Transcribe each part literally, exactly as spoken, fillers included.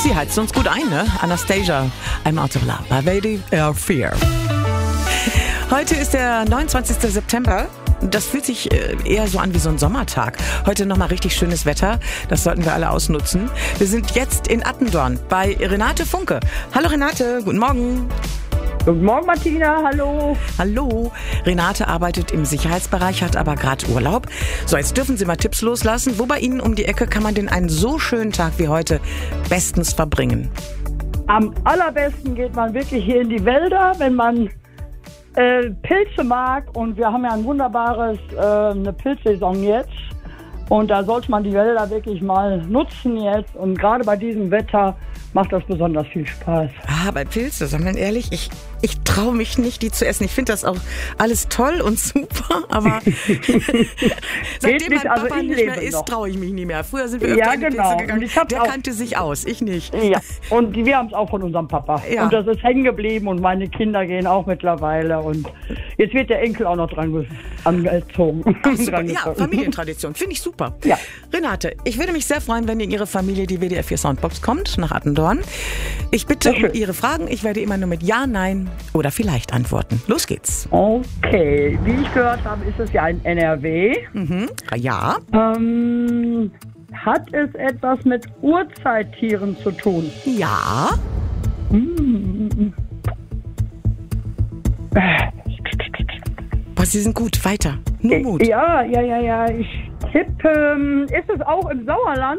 Sie heizt uns gut ein, ne? Anastasia, I'm out of love by W D R vier. Heute ist der neunundzwanzigster September. Das fühlt sich eher so an wie so ein Sommertag. Heute nochmal richtig schönes Wetter. Das sollten wir alle ausnutzen. Wir sind jetzt in Attendorn bei Renate Funke. Hallo Renate, guten Morgen. Guten Morgen, Martina, hallo. Hallo. Renate arbeitet im Sicherheitsbereich, hat aber gerade Urlaub. So, jetzt dürfen Sie mal Tipps loslassen. Wo bei Ihnen um die Ecke kann man denn einen so schönen Tag wie heute bestens verbringen? Am allerbesten geht man wirklich hier in die Wälder, wenn man äh, Pilze mag. Und wir haben ja ein wunderbares, äh, eine Pilzsaison jetzt. Und da sollte man die Wälder wirklich mal nutzen jetzt. Und gerade bei diesem Wetter macht das besonders viel Spaß. Ah, bei Pilze, sagen wir ehrlich, ich, ich traue mich nicht, die zu essen. Ich finde das auch alles toll und super, aber seitdem mein Papa also nicht mehr isst, traue ich mich nicht mehr. Früher sind wir öfter ja, in die genau. Pilze gegangen. Ich Der auch, kannte sich aus, ich nicht. Ja, und wir haben es auch von unserem Papa. Ja. Und das ist hängen geblieben und meine Kinder gehen auch mittlerweile. Und jetzt wird der Enkel auch noch dran angezogen. Ach, super. Ja, Familientradition, finde ich super. Ja. Renate, ich würde mich sehr freuen, wenn in Ihre Familie die W D R vier Soundbox kommt, nach Attendorn. Ich bitte um Ihre Fragen. Ich werde immer nur mit Ja, Nein oder vielleicht antworten. Los geht's. Okay, wie ich gehört habe, ist es ja ein N R W. Mhm. Ja. Ähm, hat es etwas mit Urzeittieren zu tun? Ja. Hm. Boah, Sie sind gut. Weiter. Nur Mut. Ja, ja, ja, ja. Ich tippe, ähm, ist es auch im Sauerland?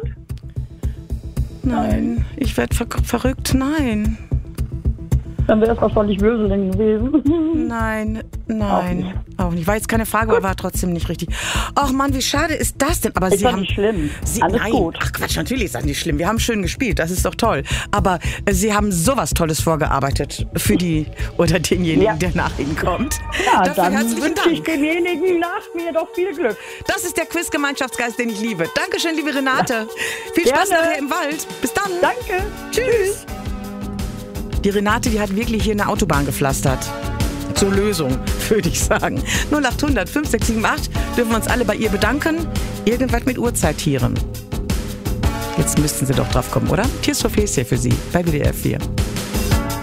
Nein, ich werde ver- verrückt. Nein. Dann wäre es wahrscheinlich Würseling gewesen. Nein, nein. Auch nicht. War jetzt keine Frage, aber war trotzdem nicht richtig. Ach Mann, wie schade ist das denn? Aber ist Sie doch haben nicht schlimm. Sie, Alles nein. gut. Ach Quatsch, natürlich ist das nicht schlimm. Wir haben schön gespielt, das ist doch toll. Aber äh, Sie haben sowas Tolles vorgearbeitet für die oder denjenigen, ja. der nach Ihnen kommt. Ja, Dafür dann herzlichen wünsche ich Dank. demjenigen nach mir doch viel Glück. Das ist der Quiz-Gemeinschaftsgeist, den ich liebe. Dankeschön, liebe Renate. Ja. Viel Spaß Gerne. nachher im Wald. Bis dann. Danke. Tschüss. Die Renate, die hat wirklich hier eine Autobahn gepflastert. Zur Lösung, würde ich sagen. null acht hundert fünf sechs sieben acht dürfen wir uns alle bei ihr bedanken. Irgendwas mit Urzeittieren. Jetzt müssten Sie doch drauf kommen, oder? Tears for Fears hier für Sie bei W D R vier.